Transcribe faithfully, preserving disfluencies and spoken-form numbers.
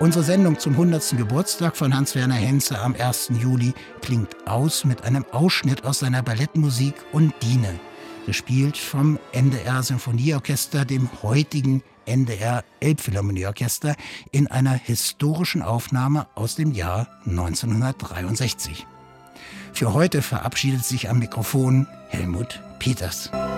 Unsere Sendung zum hundertsten Geburtstag von Hans-Werner Henze am ersten Juli klingt aus mit einem Ausschnitt aus seiner Ballettmusik Undine, gespielt vom N D R-Sinfonieorchester, dem heutigen N D R-Elbphilharmonieorchester, in einer historischen Aufnahme aus dem Jahr neunzehnhundertdreiundsechzig. Für heute verabschiedet sich am Mikrofon Helmut Peters.